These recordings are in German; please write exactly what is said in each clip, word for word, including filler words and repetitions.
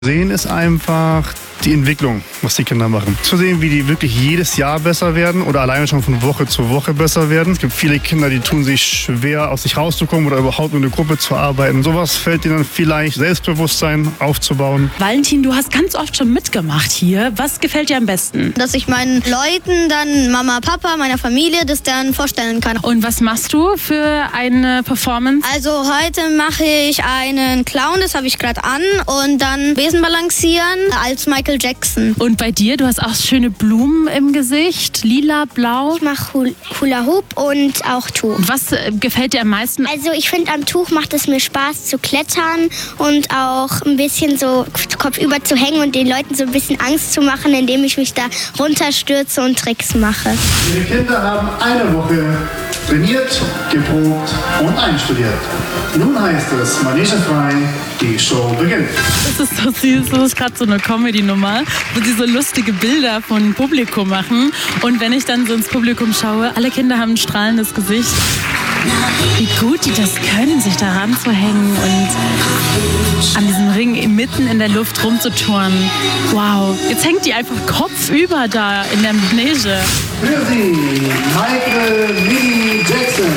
Sehen ist einfach die Entwicklung, was die Kinder machen. Zu sehen, wie die wirklich jedes Jahr besser werden oder alleine schon von Woche zu Woche besser werden. Es gibt viele Kinder, die tun sich schwer, aus sich rauszukommen oder überhaupt in eine Gruppe zu arbeiten. Sowas fällt ihnen dann vielleicht, Selbstbewusstsein aufzubauen. Valentin, du hast ganz oft schon mitgemacht hier. Was gefällt dir am besten? Dass ich meinen Leuten dann, Mama, Papa, meiner Familie, das dann vorstellen kann. Und was machst du für eine Performance? Also heute mache ich einen Clown, das habe ich gerade an, und dann Besen balancieren als Michael Jackson. Und bei dir, du hast auch schöne Blumen im Gesicht, lila, blau. Ich mache Hul- Hula Hoop und auch Tuch. Was äh, gefällt dir am meisten? Also ich finde, am Tuch macht es mir Spaß zu klettern und auch ein bisschen so kopfüber zu hängen und den Leuten so ein bisschen Angst zu machen, indem ich mich da runterstürze und Tricks mache. Die Kinder haben eine Woche trainiert, geprobt und einstudiert. Nun heißt es, manegefrei, die Show beginnt. Das ist so süß, das ist gerade so eine Comedy-Nummer, wo sie so lustige Bilder von Publikum machen. Und wenn ich dann so ins Publikum schaue, alle Kinder haben ein strahlendes Gesicht. Wie gut die das können, sich da ranzuhängen und an diesem Ring mitten in der Luft rumzutouren. Wow, jetzt hängt die einfach kopfüber da in der Manege. Für Sie, Michael Lee Jackson.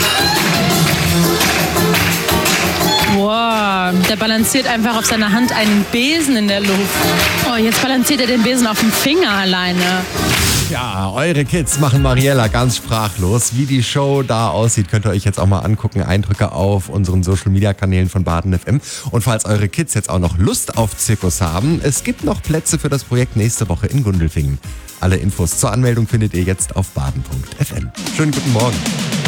Wow, der balanciert einfach auf seiner Hand einen Besen in der Luft. Oh, jetzt balanciert er den Besen auf dem Finger alleine. Ja, eure Kids machen Mariella ganz sprachlos. Wie die Show da aussieht, könnt ihr euch jetzt auch mal angucken. Eindrücke auf unseren Social-Media-Kanälen von Baden F M. Und falls eure Kids jetzt auch noch Lust auf Zirkus haben, es gibt noch Plätze für das Projekt nächste Woche in Gundelfingen. Alle Infos zur Anmeldung findet ihr jetzt auf baden punkt f m. Schönen guten Morgen.